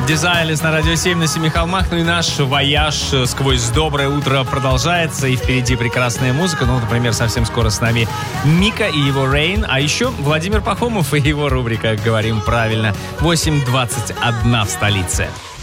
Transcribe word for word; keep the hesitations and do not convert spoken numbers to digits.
Desireless на Радио семь на Семи холмах. Ну и наш вояж сквозь доброе утро продолжается. И впереди прекрасная музыка. Ну, например, совсем скоро с нами Мика и его Rain. А еще Владимир Пахомов и его рубрика «Говорим правильно». восемь двадцать один в столице.